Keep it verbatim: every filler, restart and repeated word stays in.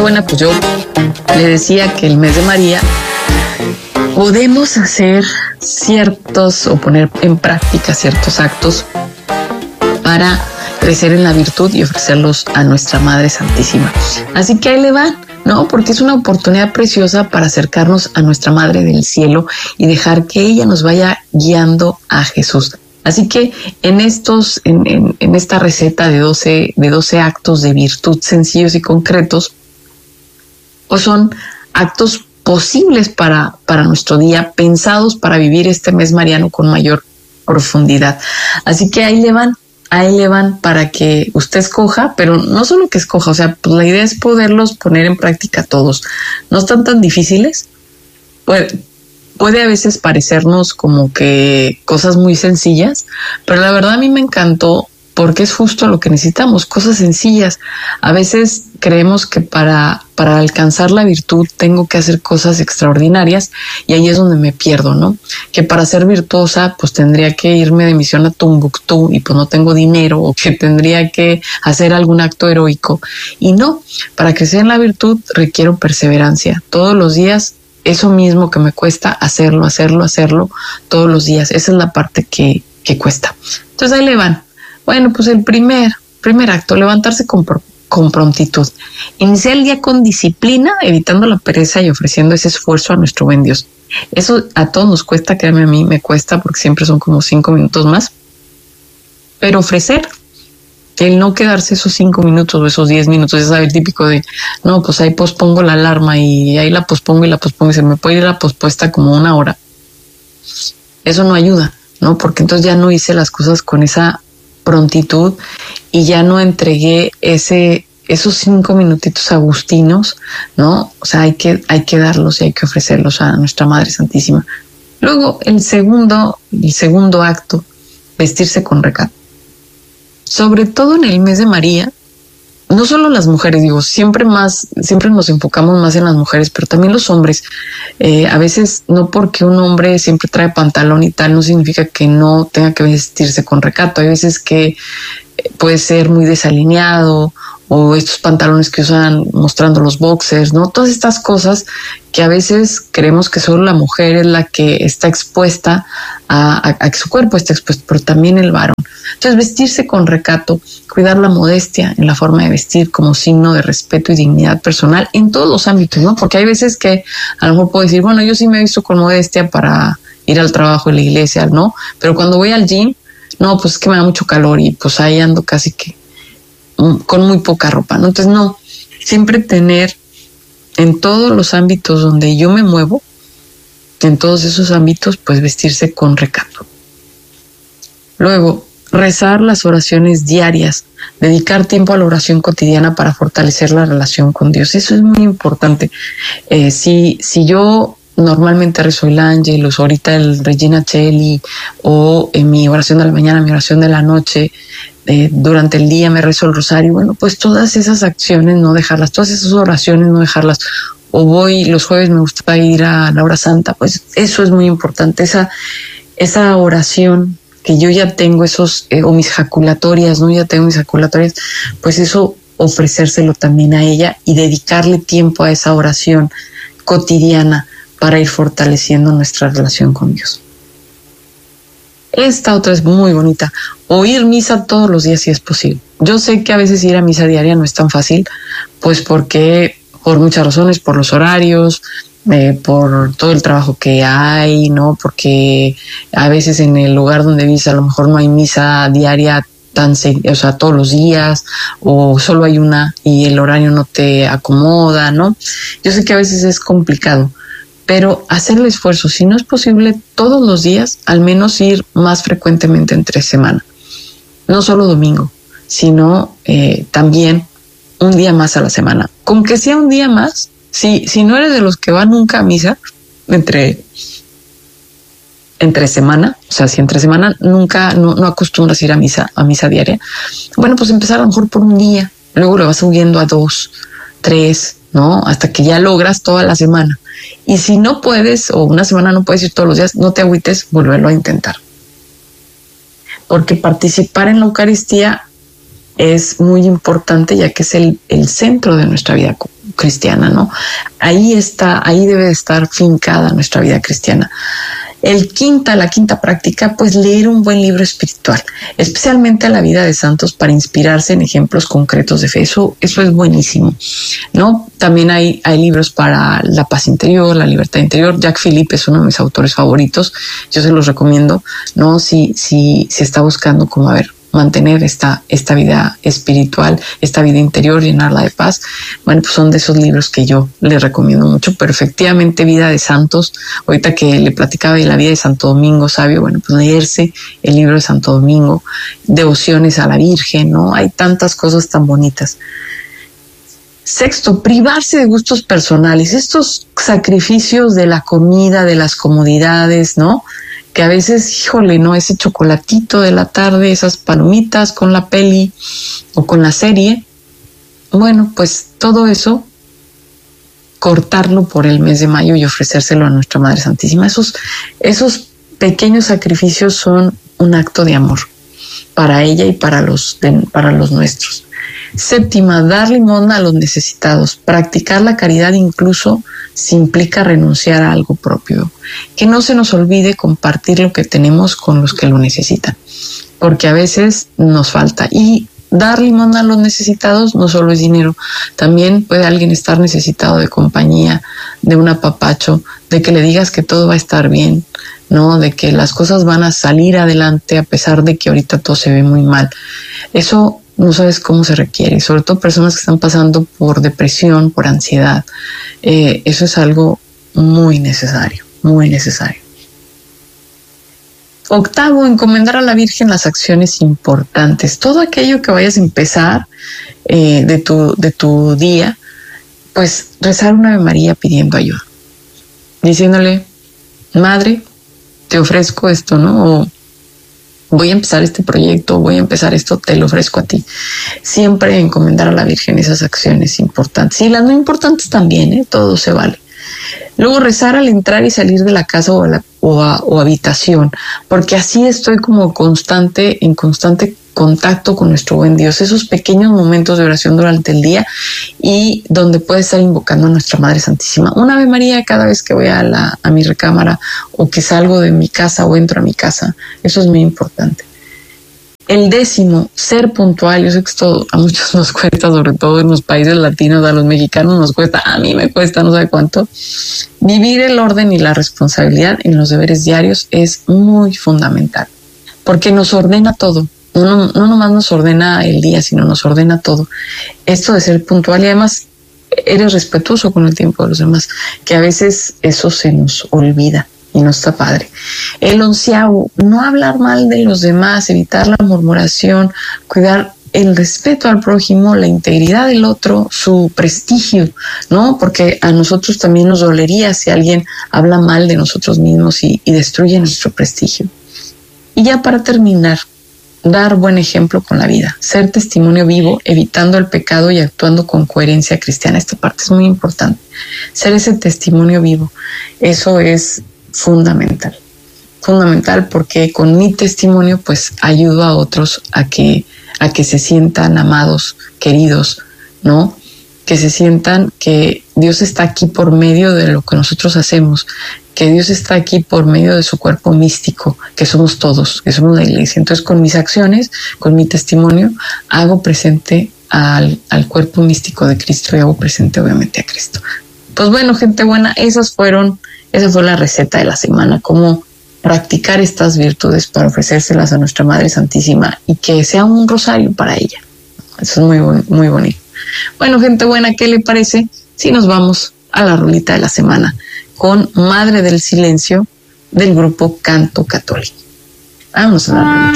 Bueno, pues yo le decía que el mes de María podemos hacer ciertos o poner en práctica ciertos actos para crecer en la virtud y ofrecerlos a nuestra Madre Santísima. Así que ahí le van, ¿no? Porque es una oportunidad preciosa para acercarnos a nuestra Madre del Cielo y dejar que ella nos vaya guiando a Jesús. Así que en estos, en, en, en esta receta de doce, de doce actos de virtud sencillos y concretos, pues son actos posibles para, para nuestro día, pensados para vivir este mes mariano con mayor profundidad. Así que ahí le van, ahí le van para que usted escoja, pero no solo que escoja, o sea, pues la idea es poderlos poner en práctica todos. No están tan difíciles. Puede, puede a veces parecernos como que cosas muy sencillas, pero la verdad a mí me encantó porque es justo lo que necesitamos, cosas sencillas. A veces creemos que para, para alcanzar la virtud tengo que hacer cosas extraordinarias y ahí es donde me pierdo, ¿no? Que para ser virtuosa pues tendría que irme de misión a Tombuctú y pues no tengo dinero, o que tendría que hacer algún acto heroico. Y no, para crecer en la virtud requiero perseverancia. Todos los días, eso mismo que me cuesta, hacerlo, hacerlo, hacerlo todos los días. Esa es la parte que, que cuesta. Entonces ahí le van. Bueno, pues el primer, primer acto, levantarse con, con prontitud. Iniciar el día con disciplina, evitando la pereza y ofreciendo ese esfuerzo a nuestro buen Dios. Eso a todos nos cuesta, créanme, a mí me cuesta porque siempre son como cinco minutos más. Pero ofrecer, el no quedarse esos cinco minutos o esos diez minutos, es saber típico de, no, pues ahí pospongo la alarma y ahí la pospongo y la pospongo y se me puede ir la pospuesta como una hora. Eso no ayuda, ¿no? Porque entonces ya no hice las cosas con esa prontitud y ya no entregué ese esos cinco minutitos agustinos, ¿no? O sea, hay que hay que darlos y hay que ofrecerlos a nuestra Madre Santísima. Luego, el segundo, el segundo acto, vestirse con recato. Sobre todo en el mes de María, no solo las mujeres, digo, siempre más, siempre nos enfocamos más en las mujeres, pero también los hombres. Eh, a veces, no porque un hombre siempre trae pantalón y tal, no significa que no tenga que vestirse con recato. Hay veces que puede ser muy desalineado, o estos pantalones que usan mostrando los boxers, ¿no? Todas estas cosas que a veces creemos que solo la mujer es la que está expuesta a, a, a que su cuerpo está expuesto, pero también el varón. Entonces, vestirse con recato, cuidar la modestia en la forma de vestir como signo de respeto y dignidad personal en todos los ámbitos, ¿no? Porque hay veces que a lo mejor puedo decir, bueno, yo sí me he visto con modestia para ir al trabajo y la iglesia, ¿no? Pero cuando voy al gym, no, pues es que me da mucho calor y pues ahí ando casi que con muy poca ropa, ¿no? Entonces, no, siempre tener en todos los ámbitos donde yo me muevo, en todos esos ámbitos, pues vestirse con recato. Luego, rezar las oraciones diarias, dedicar tiempo a la oración cotidiana para fortalecer la relación con Dios. Eso es muy importante. Eh, si, si yo normalmente rezo el Ángelus, ahorita el Regina Coeli, o en mi oración de la mañana, mi oración de la noche, eh, durante el día me rezo el rosario, bueno, pues todas esas acciones no dejarlas, todas esas oraciones no dejarlas. O voy los jueves, me gusta ir a la hora santa, pues eso es muy importante, esa, esa oración que yo ya tengo, esos, eh, o mis jaculatorias, ¿no? Ya tengo mis jaculatorias, pues eso ofrecérselo también a ella y dedicarle tiempo a esa oración cotidiana para ir fortaleciendo nuestra relación con Dios. Esta otra es muy bonita, oír misa todos los días si es posible. Yo sé que a veces ir a misa diaria no es tan fácil, pues porque por muchas razones, por los horarios, eh, por todo el trabajo que hay, ¿no? Porque a veces en el lugar donde vives a lo mejor no hay misa diaria tan, o sea, todos los días, o solo hay una y el horario no te acomoda, ¿no? Yo sé que a veces es complicado, pero hacer el esfuerzo, si no es posible todos los días, al menos ir más frecuentemente entre semana. No solo domingo, sino eh, también un día más a la semana. Con que sea un día más, si, si no eres de los que van nunca a misa, entre, entre semana, o sea, si entre semana nunca, no, no acostumbras a ir a misa, a misa diaria, bueno, pues empezar a lo mejor por un día, luego lo vas subiendo a dos, tres, ¿no? Hasta que ya logras toda la semana. Y si no puedes, o una semana no puedes ir todos los días, no te agüites, volverlo a intentar. Porque participar en la Eucaristía es muy importante, ya que es el, el centro de nuestra vida cristiana, ¿no? Ahí está, ahí debe de estar fincada nuestra vida cristiana. El quinta, la quinta práctica, pues leer un buen libro espiritual, especialmente a la vida de santos para inspirarse en ejemplos concretos de fe. Eso, eso es buenísimo, ¿no? También hay, hay libros para la paz interior, la libertad interior. Jacques Philippe es uno de mis autores favoritos. Yo se los recomiendo, ¿no? Si, si, si está buscando como, a ver, mantener esta, esta vida espiritual, esta vida interior, llenarla de paz. Bueno, pues son de esos libros que yo les recomiendo mucho, pero efectivamente Vida de Santos, ahorita que le platicaba de la vida de Santo Domingo Sabio, bueno, pues leerse el libro de Santo Domingo, devociones a la Virgen, ¿no? Hay tantas cosas tan bonitas. Sexto, privarse de gustos personales, estos sacrificios de la comida, de las comodidades, ¿no? Que a veces, híjole, ¿no? Ese chocolatito de la tarde, esas palomitas con la peli o con la serie. Bueno, pues todo eso, cortarlo por el mes de mayo y ofrecérselo a nuestra Madre Santísima. Esos, esos pequeños sacrificios son un acto de amor para ella y para los, de, para los nuestros. Séptima, dar limosna a los necesitados. Practicar la caridad incluso si implica renunciar a algo propio. Que no se nos olvide compartir lo que tenemos con los que lo necesitan, porque a veces nos falta. Y dar limosna a los necesitados no solo es dinero, también puede alguien estar necesitado de compañía, de un apapacho, de que le digas que todo va a estar bien, ¿no? De que las cosas van a salir adelante a pesar de que ahorita todo se ve muy mal. Eso no sabes cómo se requiere, sobre todo personas que están pasando por depresión, por ansiedad. Eh, eso es algo muy necesario, muy necesario. Octavo, encomendar a la Virgen las acciones importantes. Todo aquello que vayas a empezar eh, de, tu, de tu día, pues rezar una Ave María pidiendo ayuda, diciéndole, Madre, te ofrezco esto, ¿no? O voy a empezar este proyecto, voy a empezar esto, te lo ofrezco a ti. Siempre encomendar a la Virgen esas acciones importantes. Y las no importantes también, ¿eh? Todo se vale. Luego rezar al entrar y salir de la casa o, a la, o, a, o habitación, porque así estoy como constante, en constante contacto con nuestro buen Dios, esos pequeños momentos de oración durante el día y donde puede estar invocando a nuestra Madre Santísima. Una Ave María cada vez que voy a, la, a mi recámara o que salgo de mi casa o entro a mi casa, eso es muy importante. El décimo, ser puntual. Yo sé que esto a muchos nos cuesta, sobre todo en los países latinos, a los mexicanos nos cuesta, a mí me cuesta no sé cuánto. Vivir el orden y la responsabilidad en los deberes diarios es muy fundamental, porque nos ordena todo. No, no nomás nos ordena el día, sino nos ordena todo. Esto de ser puntual y además eres respetuoso con el tiempo de los demás, que a veces eso se nos olvida y no está padre. El onceavo, no hablar mal de los demás, evitar la murmuración, cuidar el respeto al prójimo, la integridad del otro, su prestigio, ¿no? Porque a nosotros también nos dolería si alguien habla mal de nosotros mismos y, y destruye nuestro prestigio. Y ya para terminar, dar buen ejemplo con la vida, ser testimonio vivo, evitando el pecado y actuando con coherencia cristiana. Esta parte es muy importante. Ser ese testimonio vivo, eso es fundamental. Fundamental porque con mi testimonio pues ayudo a otros a que, a que se sientan amados, queridos, ¿no? Que se sientan que Dios está aquí por medio de lo que nosotros hacemos, que Dios está aquí por medio de su cuerpo místico, que somos todos, que somos la iglesia. Entonces, con mis acciones, con mi testimonio, hago presente al, al cuerpo místico de Cristo y hago presente, obviamente, a Cristo. Pues bueno, gente buena, esas fueron, esa fue la receta de la semana, cómo practicar estas virtudes para ofrecérselas a nuestra Madre Santísima y que sea un rosario para ella. Eso es muy, muy bonito. Bueno, gente buena, ¿qué le parece si nos vamos a la rolita de la semana con Madre del Silencio del grupo Canto Católico? Vamos a la rolita.